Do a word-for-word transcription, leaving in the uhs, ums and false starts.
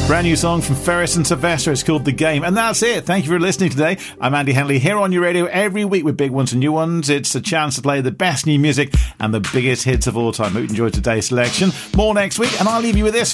Brand new song from Ferris and Sylvester. It's called The Game. And that's it. Thank you for listening today. I'm Andy Henley here on your radio every week with big ones and new ones. It's a chance to play the best new music and the biggest hits of all time. Hope you enjoyed today's selection. More next week, and I'll leave you with this.